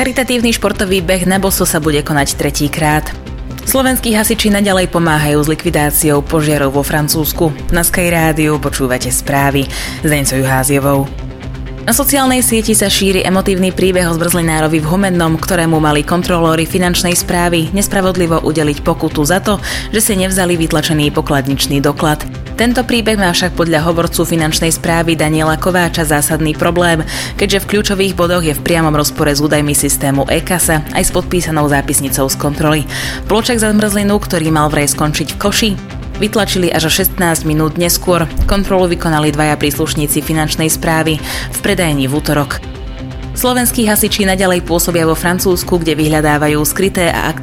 Charitatívny športový beh na boso sa bude konať tretíkrát. Slovenskí hasiči naďalej pomáhajú s likvidáciou požiarov vo Francúzsku. Na Sky Rádiu počúvate správy s Deňcou Juháziovou. Na sociálnej sieti sa šíri emotívny príbeh o zmrzlinárovi v Humennom, ktorému mali kontrolóri finančnej správy nespravodlivo udeliť pokutu za to, že si nevzali vytlačený pokladničný doklad. Tento príbeh má však podľa hovorcu finančnej správy Daniela Kováča zásadný problém, keďže v kľúčových bodoch je v priamom rozpore s údajmi systému e-kasa aj s podpísanou zápisnicou z kontroly. Plôček za zmrzlinu, ktorý mal vraj skončiť v koši, vytlačili až o 16 minút neskôr. Kontrolu vykonali 2 príslušníci finančnej správy v predajni v utorok. Slovenskí hasiči naďalej pôsobia vo Francúzsku, kde vyhľadávajú skryté a